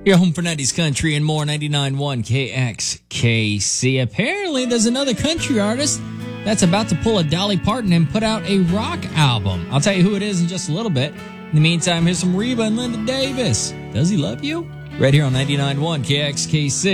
Your home for 90s country and more, 99.1 KXKC. Apparently, there's another country artist that's about to pull a Dolly Parton and put out a rock album. I'll tell you who it is in just a little bit. In the meantime, here's some Reba and Linda Davis. Does he love you? Right here on 99.1 KXKC.